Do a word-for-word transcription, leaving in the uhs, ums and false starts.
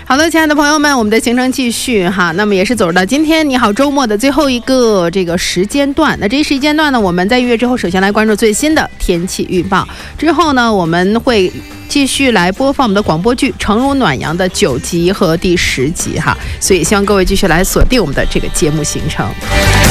好的，亲爱的朋友们，我们的行程继续哈，那么也是走到今天你好周末的最后一个这个时间段。那这一时间段呢，我们在音乐之后，首先来关注最新的天气预报，之后呢，我们会继续来播放我们的广播剧《诚如暖阳》的九集和第十集哈，所以希望各位继续来锁定我们的这个节目行程。